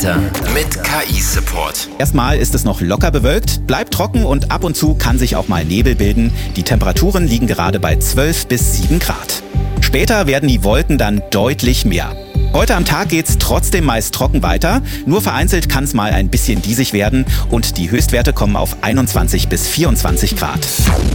Wetter mit KI-Support. Erstmal ist es noch locker bewölkt, bleibt trocken und ab und zu kann sich auch mal Nebel bilden. Die Temperaturen liegen gerade bei 12 bis 7 Grad. Später werden die Wolken dann deutlich mehr. Heute am Tag geht's trotzdem meist trocken weiter. Nur vereinzelt kann es mal ein bisschen diesig werden und die Höchstwerte kommen auf 21 bis 24 Grad.